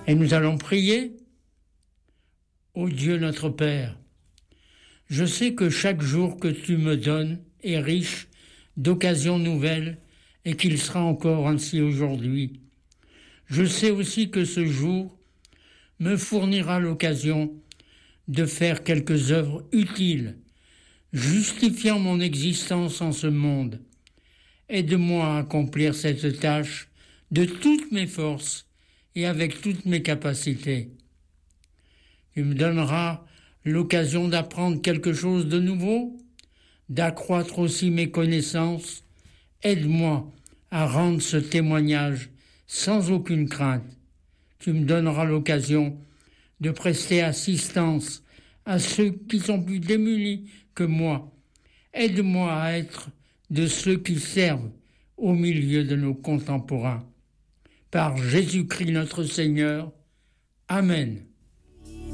Et nous allons prier. Ô Dieu notre Père, je sais que chaque jour que tu me donnes est riche d'occasions nouvelles et qu'il sera encore ainsi aujourd'hui. Je sais aussi que ce jour me fournira l'occasion de faire quelques œuvres utiles, justifiant mon existence en ce monde. Aide-moi à accomplir cette tâche de toutes mes forces et avec toutes mes capacités. Tu me donneras l'occasion d'apprendre quelque chose de nouveau, d'accroître aussi mes connaissances. Aide-moi à rendre ce témoignage sans aucune crainte. Tu me donneras l'occasion de prester assistance à ceux qui sont plus démunis que moi. Aide-moi à être de ceux qui servent au milieu de nos contemporains. Par Jésus-Christ notre Seigneur. Amen.